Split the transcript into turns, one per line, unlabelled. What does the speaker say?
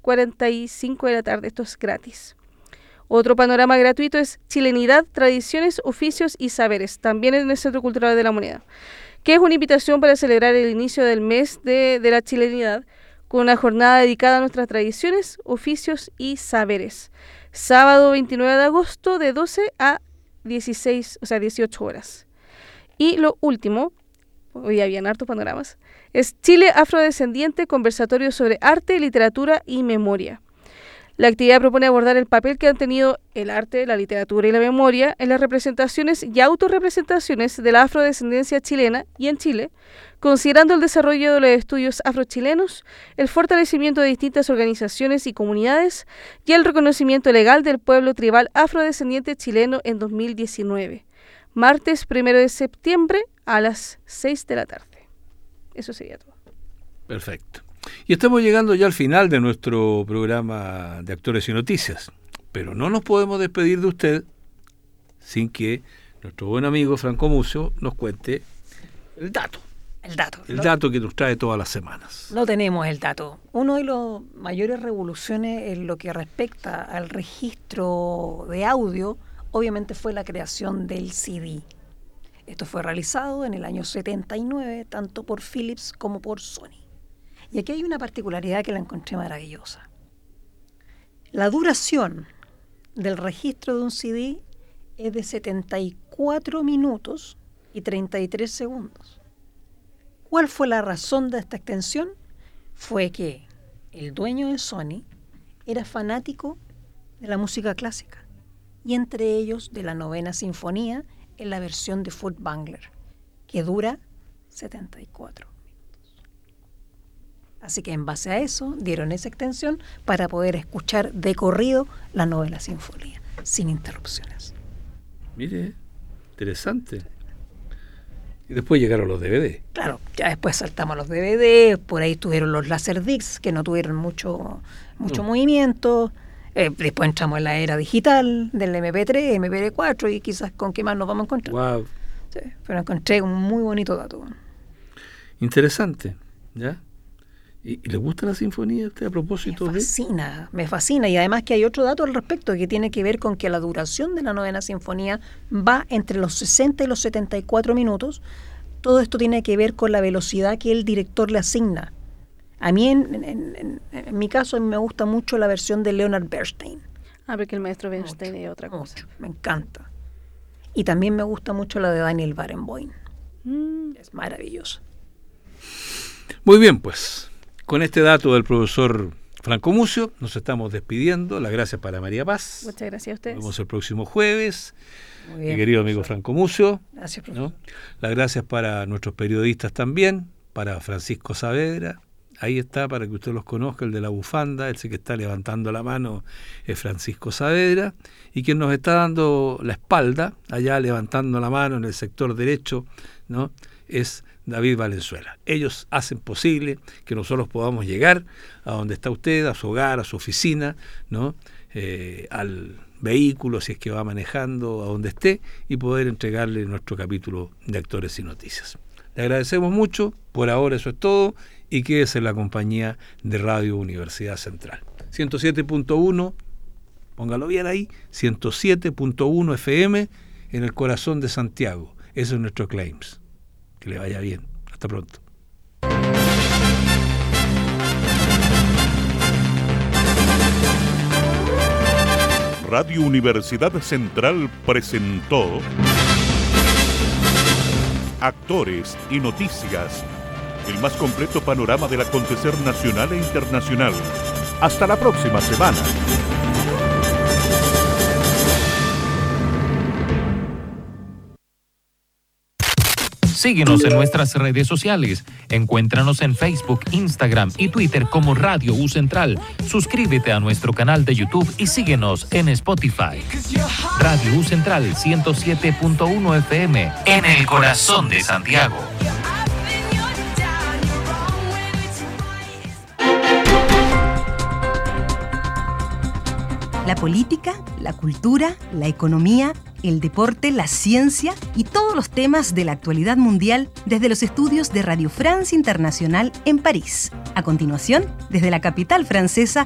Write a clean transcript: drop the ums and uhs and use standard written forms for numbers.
6:45 de la tarde. Esto es gratis. Otro panorama gratuito es Chilenidad, Tradiciones, Oficios y Saberes, también en el Centro Cultural de la Moneda, que es una invitación para celebrar el inicio del mes de la chilenidad, con una jornada dedicada a nuestras tradiciones, oficios y saberes. Sábado 29 de agosto de 12 a 18 horas. Y lo último, hoy habían hartos panoramas, es Chile Afrodescendiente, conversatorio sobre arte, literatura y memoria. La actividad propone abordar el papel que han tenido el arte, la literatura y la memoria en las representaciones y autorrepresentaciones de la afrodescendencia chilena y en Chile, considerando el desarrollo de los estudios afrochilenos, el fortalecimiento de distintas organizaciones y comunidades y el reconocimiento legal del pueblo tribal afrodescendiente chileno en 2019. Martes 1 de septiembre a las 6 de la tarde. Eso sería todo.
Perfecto. Y estamos llegando ya al final de nuestro programa de Actores y Noticias, pero no nos podemos despedir de usted sin que nuestro buen amigo Franco Mucio nos cuente el dato. El dato que nos trae todas las semanas.
No tenemos el dato. Una de las mayores revoluciones en lo que respecta al registro de audio, obviamente fue la creación del CD. Esto fue realizado en el año 79, tanto por Philips como por Sony. Y aquí hay una particularidad que la encontré maravillosa. La duración del registro de un CD es de 74 minutos y 33 segundos. ¿Cuál fue la razón de esta extensión? Fue que el dueño de Sony era fanático de la música clásica, y entre ellos de la Novena Sinfonía en la versión de Furtwängler, que dura 74 minutos. Así que en base a eso dieron esa extensión para poder escuchar de corrido la Novena Sinfonía, sin interrupciones.
Mire, interesante. Y después llegaron los DVD.
Claro, ya después saltamos los DVD, por ahí tuvieron los Laserdiscs, que no tuvieron mucho movimiento. Después entramos en la era digital, del MP3, MP4, y quizás con qué más nos vamos a encontrar.
Wow.
Sí, pero encontré un muy bonito dato.
Interesante, ¿ya? ¿Y le gusta la sinfonía a usted a propósito de...?
Me fascina, y además que hay otro dato al respecto que tiene que ver con que la duración de la Novena Sinfonía va entre los 60 y los 74 minutos. Todo esto tiene que ver con la velocidad que el director le asigna. A mí, en mi caso, a mí me gusta mucho la versión de Leonard Bernstein.
Porque el maestro Bernstein es otra cosa.
Mucho, me encanta. Y también me gusta mucho la de Daniel Barenboim. Es maravillosa.
Muy bien, pues. Con este dato del profesor Franco Mucio, nos estamos despidiendo. Las gracias para María Paz.
Muchas gracias a ustedes.
Nos vemos el próximo jueves.
Muy bien,
mi querido amigo
profesor
Franco Mucio.
Gracias, profesor.
¿No? Las gracias para nuestros periodistas también, para Francisco Saavedra. Ahí está, para que usted los conozca, el de la bufanda, ese que está levantando la mano es Francisco Saavedra, y quien nos está dando la espalda, allá levantando la mano en el sector derecho, ¿no?, es David Valenzuela. Ellos hacen posible que nosotros podamos llegar a donde está usted, a su hogar, a su oficina, ¿no?, al vehículo, si es que va manejando, a donde esté, y poder entregarle nuestro capítulo de Actores y Noticias. Le agradecemos mucho, por ahora eso es todo, y quédese en la compañía de Radio Universidad Central. 107.1, póngalo bien ahí, 107.1 FM en el corazón de Santiago. Ese es nuestro claims. Que le vaya bien. Hasta pronto.
Radio Universidad Central presentó Actores y Noticias, el más completo panorama del acontecer nacional e internacional. Hasta la próxima semana.
Síguenos en nuestras redes sociales. Encuéntranos en Facebook, Instagram y Twitter como Radio U Central. Suscríbete a nuestro canal de YouTube y síguenos en Spotify. Radio U Central 107.1 FM en el corazón de Santiago.
La política, la cultura, la economía, el deporte, la ciencia y todos los temas de la actualidad mundial desde los estudios de Radio France Internacional en París. A continuación, desde la capital francesa,